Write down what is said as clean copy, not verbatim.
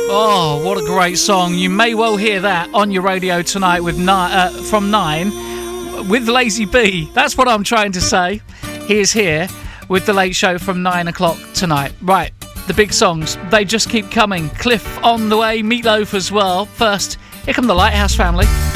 Oh, what a great song. You may well hear that on your radio tonight with from 9 with Lazy B. That's what I'm trying to say. He is here with The Late Show from 9 o'clock tonight. Right, the big songs, they just keep coming. Cliff on the way, Meatloaf as well. First, here come the Lighthouse Family.